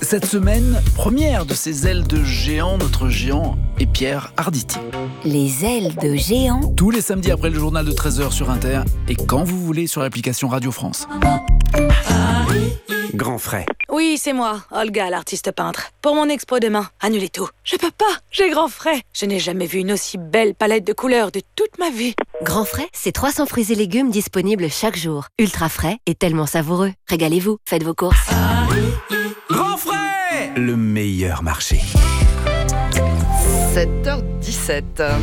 Cette semaine, première de ces ailes de géant, notre géant est Pierre Arditi. Les ailes de géant. Tous les samedis après le journal de 13h sur Inter et quand vous voulez sur l'application Radio France. Grand frais. Oui, c'est moi, Olga, l'artiste peintre. Pour mon expo demain, annulez tout. Je peux pas, j'ai grand frais. Je n'ai jamais vu une aussi belle palette de couleurs de toute ma vie. Grand frais, c'est 300 fruits et légumes disponibles chaque jour. Ultra frais et tellement savoureux. Régalez-vous, faites vos courses. Grand frais, Le meilleur marché. 7h17.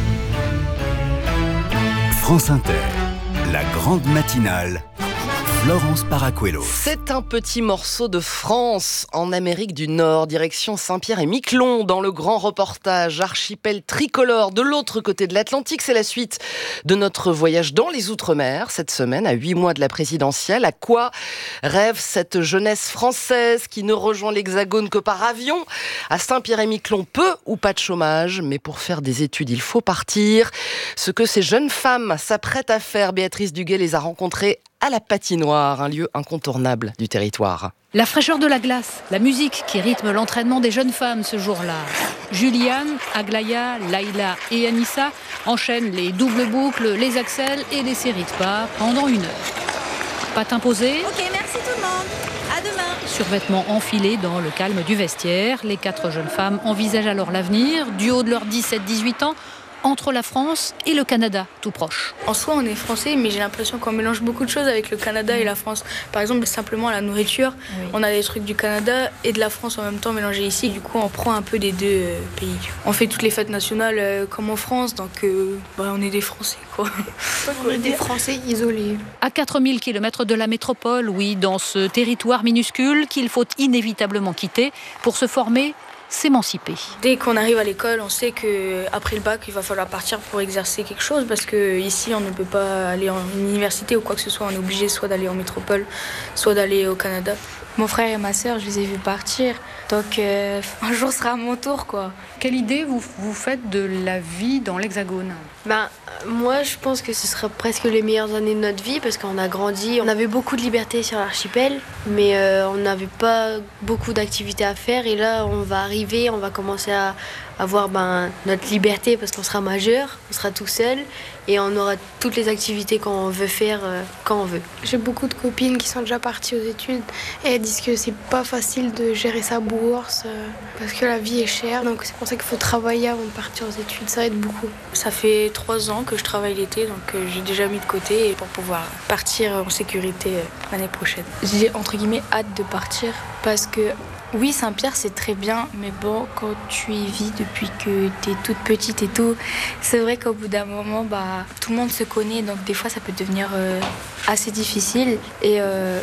France Inter, la grande matinale. Florence Paracuello. C'est un petit morceau de France en Amérique du Nord, direction Saint-Pierre-et-Miquelon, dans le grand reportage Archipel tricolore de l'autre côté de l'Atlantique. C'est la suite de notre voyage dans les Outre-mer cette semaine, à 8 mois de la présidentielle. À quoi rêve cette jeunesse française qui ne rejoint l'Hexagone que par avion? À Saint-Pierre-et-Miquelon, peu ou pas de chômage, mais pour faire des études, il faut partir. Ce que ces jeunes femmes s'apprêtent à faire, Béatrice Duguay les a rencontrées à la patinoire, un lieu incontournable du territoire. La fraîcheur de la glace, la musique qui rythme l'entraînement des jeunes femmes ce jour-là. Juliane, Aglaya, Laïla et Anissa enchaînent les doubles boucles, les accels et les séries de pas pendant 1 heure. Patin posé. Ok, merci tout le monde. À demain. Survêtements enfilés dans le calme du vestiaire. Les 4 jeunes femmes envisagent alors l'avenir, du haut de leurs 17-18 ans, entre la France et le Canada, tout proche. En soi, on est français, mais j'ai l'impression qu'on mélange beaucoup de choses avec le Canada et la France. Par exemple, simplement la nourriture, oui. On a des trucs du Canada et de la France en même temps mélangés ici. Du coup, on prend un peu des deux pays. On fait toutes les fêtes nationales comme en France, donc on est des Français, quoi. On est des Français isolés. À 4000 km de la métropole, oui, dans ce territoire minuscule qu'il faut inévitablement quitter pour se former, s'émanciper. Dès qu'on arrive à l'école, on sait qu'après le bac, il va falloir partir pour exercer quelque chose parce qu'ici, on ne peut pas aller en université ou quoi que ce soit. On est obligé soit d'aller en métropole, soit d'aller au Canada. Mon frère et ma sœur, je les ai vus partir. Donc un jour sera mon tour, quoi. Quelle idée vous faites de la vie dans l'Hexagone ? Moi, je pense que ce sera presque les meilleures années de notre vie parce qu'on a grandi. On avait beaucoup de liberté sur l'archipel, mais on n'avait pas beaucoup d'activités à faire. Et là, on va arriver, on va commencer à avoir notre liberté parce qu'on sera majeur, on sera tout seul et on aura toutes les activités qu'on veut faire quand on veut. J'ai beaucoup de copines qui sont déjà parties aux études et elles disent que c'est pas facile de gérer sa bourse parce que la vie est chère. Donc c'est pour ça qu'il faut travailler avant de partir aux études, ça aide beaucoup. Ça fait 3 ans que je travaille l'été, donc j'ai déjà mis de côté pour pouvoir partir en sécurité l'année prochaine. J'ai entre guillemets hâte de partir parce que oui, Saint-Pierre, c'est très bien, mais bon, quand tu y vis depuis que t'es toute petite et tout, c'est vrai qu'au bout d'un moment, tout le monde se connaît, donc des fois, ça peut devenir assez difficile. Et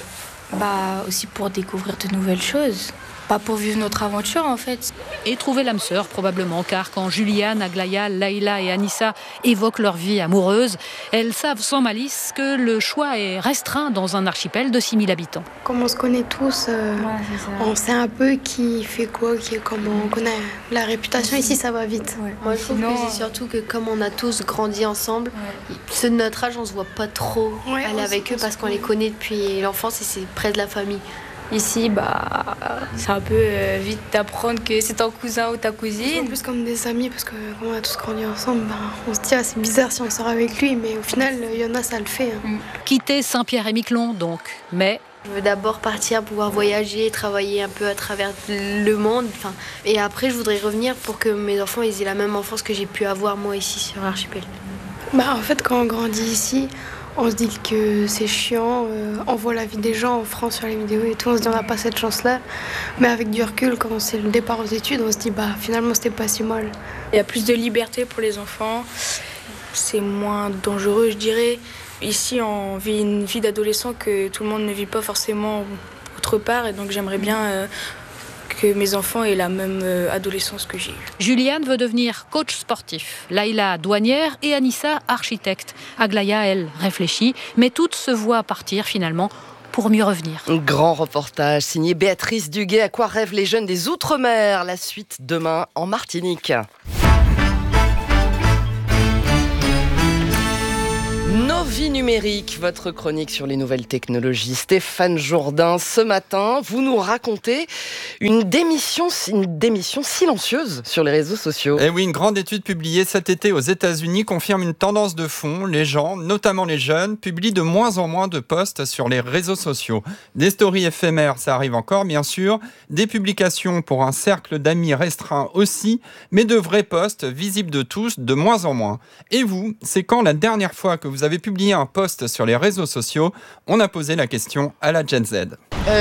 aussi pour découvrir de nouvelles choses. Pas pour vivre notre aventure, en fait. Et trouver l'âme sœur, probablement, car quand Juliane, Aglaya, Laïla et Anissa évoquent leur vie amoureuse, elles savent sans malice que le choix est restreint dans un archipel de 6000 habitants. Comme on se connaît tous, on sait un peu qui fait quoi, comment on connaît la réputation. Ici, ça va vite. Ouais. Moi, je trouve que c'est surtout que comme on a tous grandi ensemble, ceux de notre âge, on se voit pas trop aller avec eux parce qu'on les connaît depuis l'enfance et c'est près de la famille. Ici, c'est un peu vite d'apprendre que c'est ton cousin ou ta cousine. En plus comme des amis, parce qu'on a tous grandi ensemble, on se dit c'est bizarre si on sort avec lui, mais au final, il y en a, ça le fait. Quitter Saint-Pierre-et-Miquelon, donc, mais... Je veux d'abord partir, pouvoir voyager, travailler un peu à travers le monde. Et après, je voudrais revenir pour que mes enfants aient la même enfance que j'ai pu avoir moi ici sur l'archipel. En fait, quand on grandit ici, on se dit que c'est chiant, on voit la vie des gens en France sur les vidéos et tout, on se dit on n'a pas cette chance-là. Mais avec du recul, quand c'est le départ aux études, on se dit finalement c'était pas si mal. Il y a plus de liberté pour les enfants, c'est moins dangereux je dirais. Ici on vit une vie d'adolescent que tout le monde ne vit pas forcément autre part et donc j'aimerais bien que mes enfants aient la même adolescence que j'ai eue. Juliane veut devenir coach sportif, Laïla douanière et Anissa architecte. Aglaya, elle, réfléchit, mais toutes se voient partir finalement pour mieux revenir. Grand reportage signé Béatrice Duguay. À quoi rêvent les jeunes des Outre-mer? La suite demain en Martinique. Vie numérique, votre chronique sur les nouvelles technologies. Stéphane Jourdain, ce matin, vous nous racontez une démission silencieuse sur les réseaux sociaux. Eh oui, une grande étude publiée cet été aux États-Unis confirme une tendance de fond. Les gens, notamment les jeunes, publient de moins en moins de posts sur les réseaux sociaux. Des stories éphémères, ça arrive encore, bien sûr. Des publications pour un cercle d'amis restreint aussi, mais de vrais posts visibles de tous, de moins en moins. Et vous, c'est quand la dernière fois que vous avez publié un post sur les réseaux sociaux? On a posé la question à la Gen Z. Je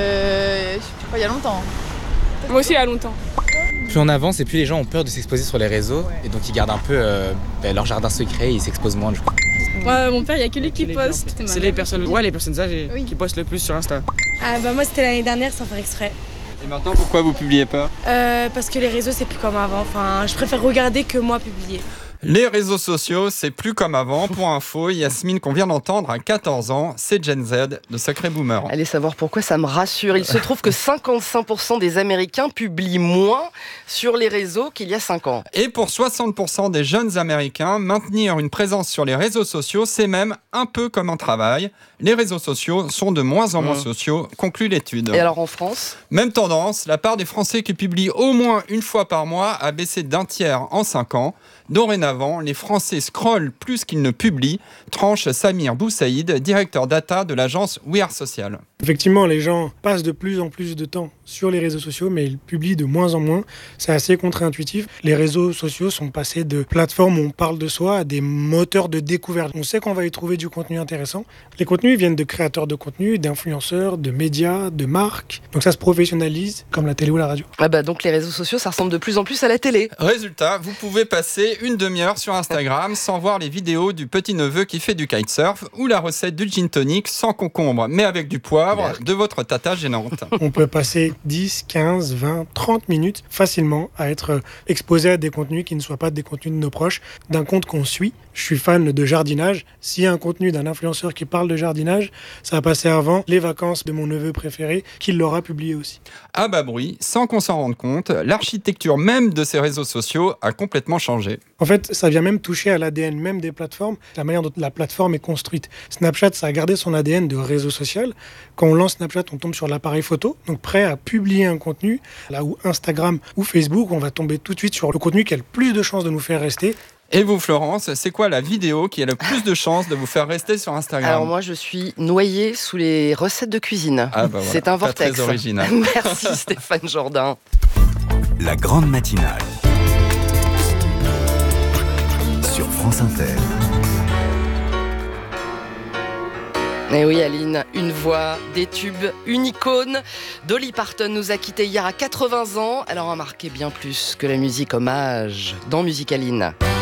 sais pas, il y a longtemps. Moi aussi, il y a longtemps. Plus on avance et plus les gens ont peur de s'exposer sur les réseaux et donc ils gardent un peu leur jardin secret et ils s'exposent moins du coup. Mon père, il y a que lui qui poste. C'est les personnes âgées qui postent le plus sur Insta. Moi c'était l'année dernière sans faire exprès. Et maintenant, pourquoi vous publiez pas? Parce que les réseaux c'est plus comme avant. Enfin, je préfère regarder que moi publier. Les réseaux sociaux, c'est plus comme avant. Pour info, Yasmine, qu'on vient d'entendre, à 14 ans, c'est Gen Z, de sacré boomer. Allez savoir pourquoi, ça me rassure. Il se trouve que 55% des Américains publient moins sur les réseaux qu'il y a 5 ans. Et pour 60% des jeunes Américains, maintenir une présence sur les réseaux sociaux, c'est même un peu comme un travail. Les réseaux sociaux sont de moins en moins sociaux, conclut l'étude. Et alors en France ? Même tendance, la part des Français qui publient au moins une fois par mois a baissé d'un tiers en 5 ans. Dorénavant, les Français scrollent plus qu'ils ne publient, tranche Samir Boussaïd, directeur data de l'agence We Are Social. Effectivement, les gens passent de plus en plus de temps sur les réseaux sociaux, mais ils publient de moins en moins. C'est assez contre-intuitif. Les réseaux sociaux sont passés de plateformes où on parle de soi à des moteurs de découverte. On sait qu'on va y trouver du contenu intéressant. Les contenus viennent de créateurs de contenu, d'influenceurs, de médias, de marques. Donc ça se professionnalise comme la télé ou la radio. Donc les réseaux sociaux, ça ressemble de plus en plus à la télé. Résultat, vous pouvez passer une demi-heure sur Instagram sans voir les vidéos du petit-neveu qui fait du kitesurf ou la recette du gin tonic sans concombre, mais avec du poivre de votre tata gênante. On peut passer 10, 15, 20, 30 minutes facilement à être exposé à des contenus qui ne soient pas des contenus de nos proches, d'un compte qu'on suit. Je suis fan de jardinage. S'il y a un contenu d'un influenceur qui parle de jardinage, ça va passer avant les vacances de mon neveu préféré, qui l'aura publié aussi. À bas bruit, sans qu'on s'en rende compte, l'architecture même de ces réseaux sociaux a complètement changé. En fait, ça vient même toucher à l'ADN même des plateformes, la manière dont la plateforme est construite. Snapchat, ça a gardé son ADN de réseau social. Quand on lance Snapchat, on tombe sur l'appareil photo, donc prêt à publier un contenu. Là où Instagram ou Facebook, on va tomber tout de suite sur le contenu qui a le plus de chances de nous faire rester. Et vous, Florence, c'est quoi la vidéo qui a le plus de chances de vous faire rester sur Instagram? Alors moi, je suis noyée sous les recettes de cuisine. C'est un vortex. Très original. Merci Stéphane Jourdain. La grande matinale sur France Inter. Et oui Aline, une voix, des tubes, une icône. Dolly Parton nous a quittés hier à 80 ans. Elle aura marqué bien plus que la musique hommage dans Musicaline.